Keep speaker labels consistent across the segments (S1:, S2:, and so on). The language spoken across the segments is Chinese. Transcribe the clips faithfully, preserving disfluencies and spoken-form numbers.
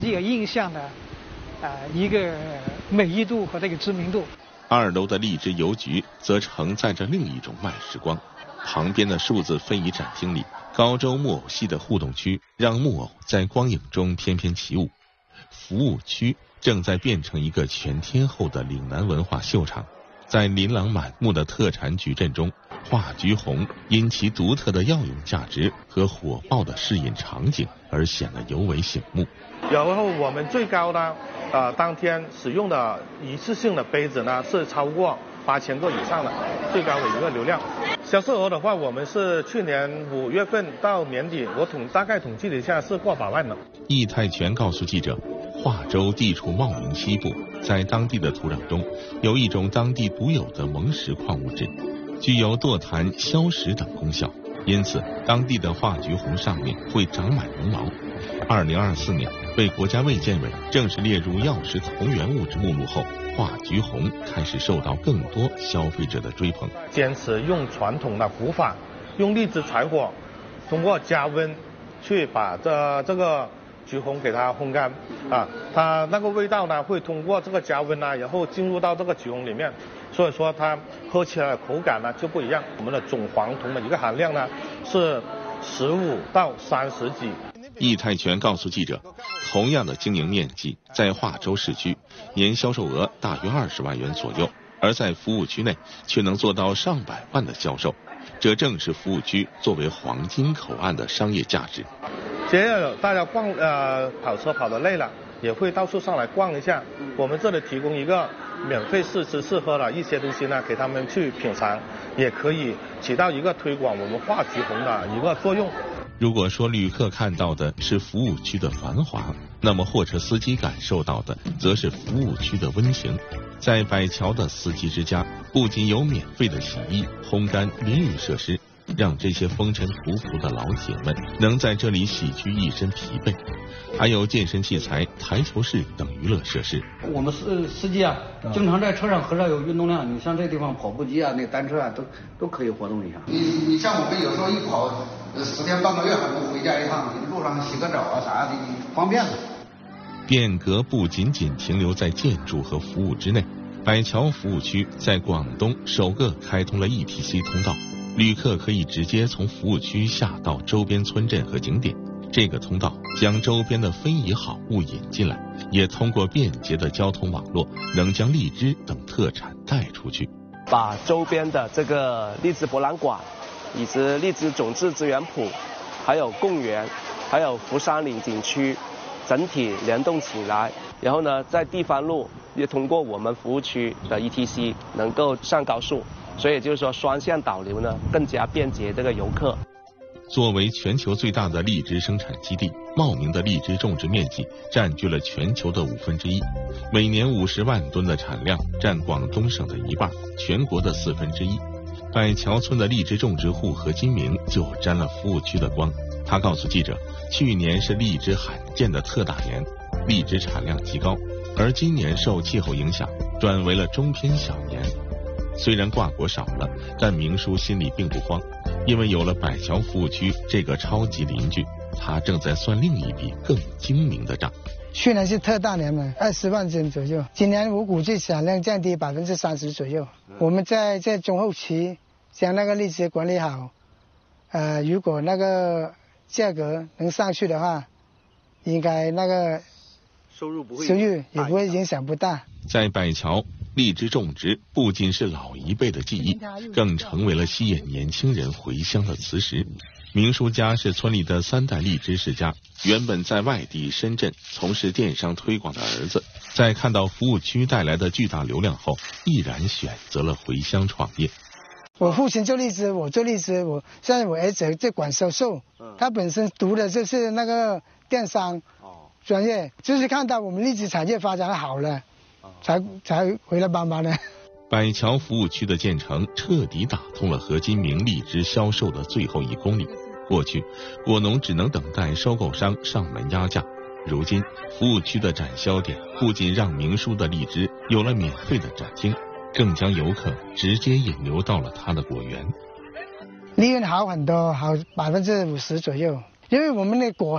S1: 一个印象的，啊、呃，一个美誉度和这个知名度。
S2: 二楼的荔枝邮局则承载着另一种慢时光。旁边的数字非遗展厅里，高州木偶戏的互动区让木偶在光影中翩翩起舞。服务区正在变成一个全天候的岭南文化秀场。在琳琅满目的特产矩阵中，画菊红因其独特的药用价值和火爆的试饮场景而显得尤为醒目。
S3: 然后我们最高的呃当天使用的一次性的杯子呢是超过八千个以上的最高的一个流量。销售额的话，我们是去年五月份到年底，我统大概统计了一下是过百万的。
S2: 易泰全告诉记者，化州地处茂名西部，在当地的土壤中有一种当地独有的硼石矿物质，具有堕痰、消食等功效，因此当地的化菊红上面会长满绒毛。二零二四年被国家卫健委正式列入药食同源物质目录后，化菊红开始受到更多消费者的追捧。
S3: 坚持用传统的古法，用荔枝柴火，通过加温去把这这个菊红给它烘干啊，它那个味道呢会通过这个加温啊，然后进入到这个菊红里面，所以说它喝起来的口感呢就不一样。我们的总黄酮的一个含量呢是十五到三十几。
S2: 易泰全告诉记者，同样的经营面积，在化州市区年销售额大约二十万元左右，而在服务区内却能做到上百万的销售，这正是服务区作为黄金口岸的商业价值。
S3: 节日大家逛呃跑车跑得累了，也会到处上来逛一下。我们这里提供一个免费试吃试喝的一些东西呢，给他们去品尝，也可以起到一个推广我们化菊红的一个作用。
S2: 如果说旅客看到的是服务区的繁华，那么货车司机感受到的则是服务区的温情。在百桥的司机之家，不仅有免费的洗衣、烘干、淋浴设施，让这些风尘仆仆的老铁们能在这里洗去一身疲惫，还有健身器材、台球室等娱乐设施。
S4: 我们司司机啊，经常在车上很少有运动量，你像这地方跑步机啊、那单车啊，都都可以活动一下。
S5: 你你像我们有时候一跑十天半个月还不回家一趟，你路上洗个澡啊啥的，方便了。
S2: 变革不仅仅停留在建筑和服务之内，百桥服务区在广东首个开通了 E T C 通道，旅客可以直接从服务区下到周边村镇和景点。这个通道将周边的非遗好物引进来，也通过便捷的交通网络，能将荔枝等特产带出去，
S6: 把周边的这个荔枝博览馆以及荔枝种质资源铺，还有贡园，还有福山岭景区整体联动起来，然后呢，在地方路也通过我们服务区的 E T C 能够上高速，所以就是说双向导流呢，更加便捷这个游客。
S2: 作为全球最大的荔枝生产基地，茂名的荔枝种植面积占据了全球的五分之一，每年五十万吨的产量占广东省的一半，全国的四分之一。百桥村的荔枝种植户何金明就沾了服务区的光。他告诉记者，去年是荔枝罕见的特大年，荔枝产量极高，而今年受气候影响，转为了中偏小年。虽然挂果少了，但明叔心里并不慌，因为有了百桥服务区这个超级邻居，他正在算另一笔更精明的账。
S7: 去年是特大年嘛，二十万斤左右，今年我估计产量降低百分之三十左右。我们在在中后期将那个荔枝管理好，呃，如果那个价格能上去的话，应该那个
S6: 收入不会
S7: 收入也不会影响不大。
S2: 在百桥，荔枝种植不仅是老一辈的技艺，更成为了吸引年轻人回乡的磁石。明叔家是村里的三代荔枝世家，原本在外地深圳从事电商推广的儿子，在看到服务区带来的巨大流量后，毅然选择了回乡创业。
S7: 我父亲做荔枝，我做荔枝，我现在我儿子在管销售，他本身读的就是那个电商专业，就是看到我们荔枝产业发展好了，才才回来帮忙的。
S2: 百桥服务区的建成彻底打通了何金明荔枝销售的最后一公里。过去，果农只能等待收购商上门压价，如今服务区的展销点不仅让明叔的荔枝有了免费的展厅，更将游客直接引流到了他的果园。
S7: 利润好很多，好百分之五十左右，因为我们的果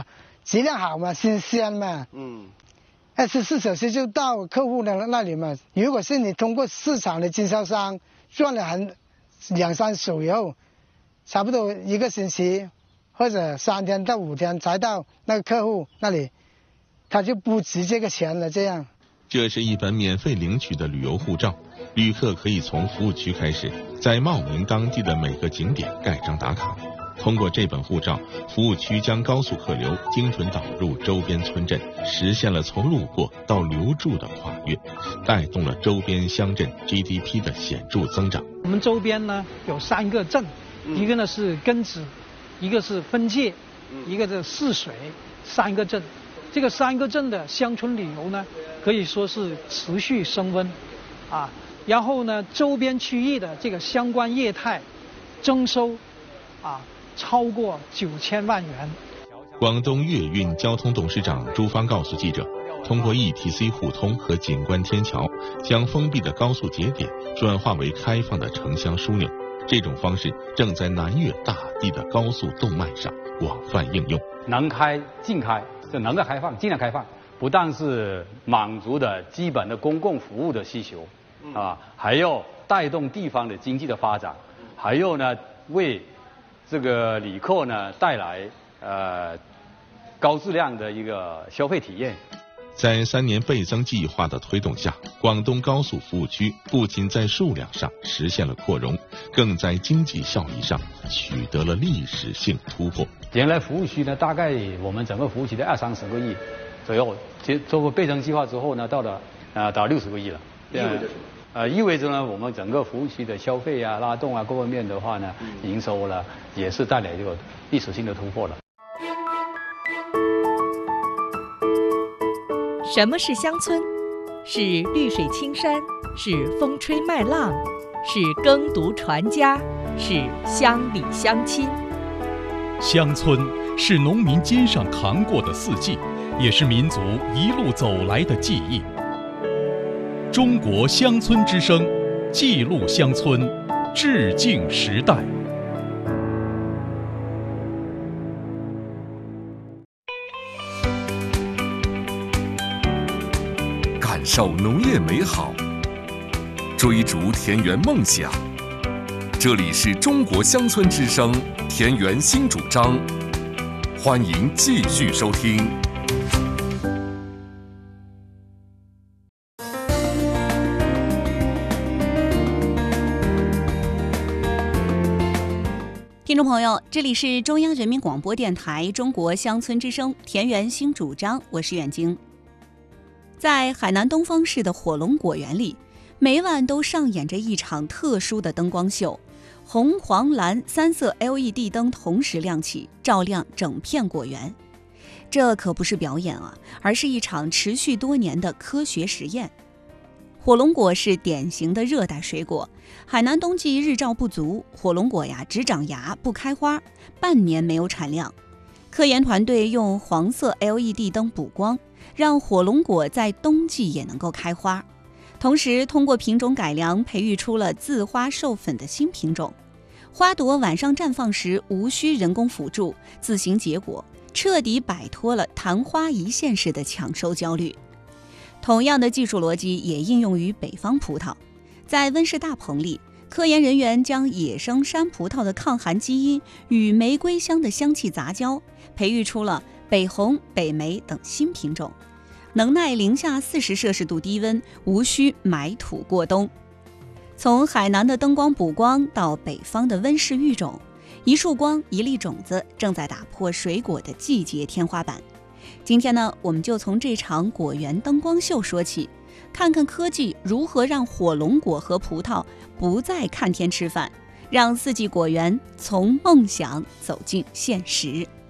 S7: 质量好嘛，新鲜嘛，
S6: 嗯，
S7: 二十四小时就到客户的那里嘛。如果是你通过市场的经销商赚了很两三手以后，差不多一个星期或者三天到五天才到那个客户那里，他就不值这个钱了。这样，
S2: 这是一本免费领取的旅游护照，旅客可以从服务区开始，在茂名当地的每个景点盖章打卡。通过这本护照，服务区将高速客流精准导入周边村镇，实现了从路过到留住的跨越，带动了周边乡镇 G D P 的显著增长。
S1: 我们周边呢有三个镇，嗯、一个呢是根子，一个是分界，嗯、一个是泗水，三个镇。这个三个镇的乡村旅游呢，可以说是持续升温，啊，然后呢周边区域的这个相关业态征收，啊。超过九千万元。
S2: 广东粤运交通董事长朱芳告诉记者，通过 E T C 互通和景观天桥，将封闭的高速节点转化为开放的城乡枢纽。这种方式正在南粤大地的高速动脉上广泛应用。
S8: 能开尽开，就能够开放尽量开放，不但是满足的基本的公共服务的需求，啊，还要带动地方的经济的发展，还有呢为这个旅客呢带来呃高质量的一个消费体验。
S2: 在三年倍增计划的推动下，广东高速服务区不仅在数量上实现了扩容，更在经济效益上取得了历史性突破。
S8: 原来服务区呢，大概我们整个服务区的二三十个亿左右，接做过倍增计划之后呢，到了呃到六十个亿了。意味着呃，意味着呢，我们整个服务区的消费啊、拉动啊各方面的话呢，营收呢也是带来这个历史性的突破了。
S9: 什么是乡村？是绿水青山，是风吹麦浪，是耕读传家，是乡里乡亲。
S10: 乡村是农民肩上扛过的四季，也是民族一路走来的记忆。中国乡村之声，记录乡村，致敬时代。
S11: 感受农业美好，追逐田园梦想。这里是中国乡村之声田园新主张，欢迎继续收听。
S12: 听众朋友，这里是中央人民广播电台中国乡村之声田园新主张，我是远晶。在海南东方市的火龙果园里，每晚都上演着一场特殊的灯光秀，红、黄、蓝三色 L E D 灯同时亮起，照亮整片果园。这可不是表演啊，而是一场持续多年的科学实验。火龙果是典型的热带水果，海南冬季日照不足，火龙果呀只长芽不开花，半年没有产量。科研团队用黄色 L E D 灯补光，让火龙果在冬季也能够开花，同时通过品种改良培育出了自花授粉的新品种。花朵晚上绽放时无需人工辅助，自行结果，彻底摆脱了昙花一现式的抢收焦虑。同样的技术逻辑也应用于北方葡萄。在温室大棚里，科研人员将野生山葡萄的抗寒基因与玫瑰香的香气杂交，培育出了北红、北梅等新品种，能耐零下四十摄氏度低温，无需埋土过冬。从海南的灯光补光到北方的温室育种，一束光一粒种子正在打破水果的季节天花板。今天呢，我们就从这场果园灯光秀说起，看看科技如何让火龙果和葡萄不再看天吃饭，让四季果园从梦想走进现实。